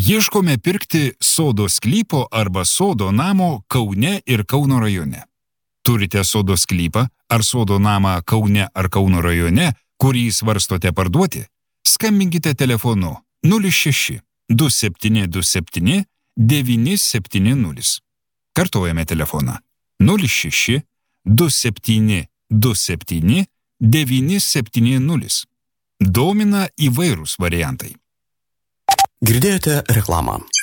Ieškome pirkti sodo sklypo arba sodo namo Kaune ir Kauno rajone. Turite sodo sklypą ar sodo namą Kaune ar Kauno rajone, kurį svarstote parduoti? Skambinkite telefonu 06 2727 970. Kartuojame telefoną 06 2727 970. Domina įvairūs variantai. Girdėjote reklamą.